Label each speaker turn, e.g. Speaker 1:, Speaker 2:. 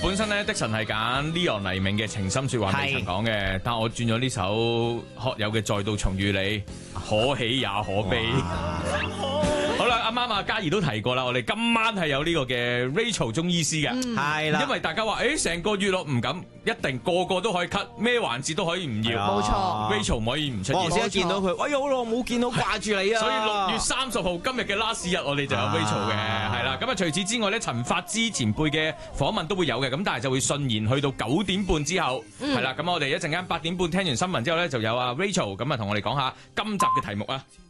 Speaker 1: 本身咧，的神係揀 Leon 黎明嘅情深說話未曾講嘅，但我轉咗呢首學友嘅再度重遇你，可喜也可悲。好啦，啱啱阿嘉怡都提過啦，我哋今晚係有呢個嘅 Rachel 中醫師嘅，
Speaker 2: 係啦，
Speaker 1: 因為大家話成個月落唔敢，一定個個都可以 cut， 咩環節都可以唔要，
Speaker 3: 冇錯
Speaker 1: Rachel 唔可以唔出現。
Speaker 2: 我先一見到佢，哎呀好耐冇見到，掛住你啊！
Speaker 1: 所以6月30號今日嘅 last 日，我哋就有 Rachel 嘅，係啦。咁啊，除此之外咧，陳法之前輩嘅訪問都會有嘅，咁但係就會順延去到9點半之後，係啦。咁我哋一陣間8點半聽完新聞之後咧，就有阿 Rachel 咁啊，同我哋講下今集嘅題目啊。